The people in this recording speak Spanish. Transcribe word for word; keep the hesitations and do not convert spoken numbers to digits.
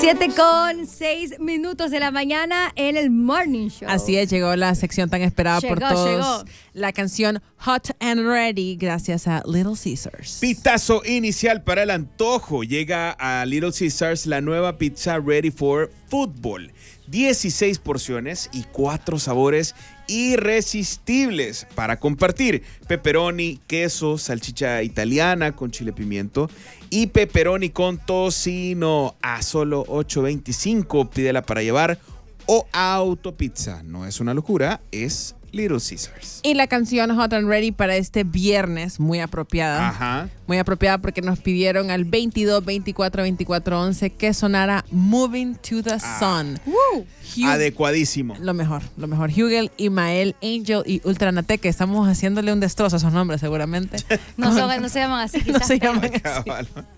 siete con seis minutos de la mañana en el Morning Show. Así es, llegó la sección tan esperada llegó, por todos. Llegó. La canción Hot and Ready, gracias a Little Caesars. Pitazo inicial para el antojo. Llega a Little Caesars la nueva pizza Ready for Football. dieciséis porciones y cuatro sabores irresistibles para compartir. Pepperoni, queso, salchicha italiana con chile pimiento y pepperoni con tocino a solo ocho veinticinco. Pídela para llevar o autopizza. No es una locura, es Little Caesars. Y la canción Hot and Ready para este viernes, muy apropiada. Ajá. Muy apropiada porque nos pidieron al veintidós veinticuatro veinticuatro once que sonara Moving to the Ah. Sun. Uh. Hugh- Adecuadísimo. Lo mejor, lo mejor. Hugel, Imael, Angel y Ultranate, que estamos haciéndole un destrozo a esos nombres seguramente. No, son- no se llaman así, No quizás. se llaman así. Cabal.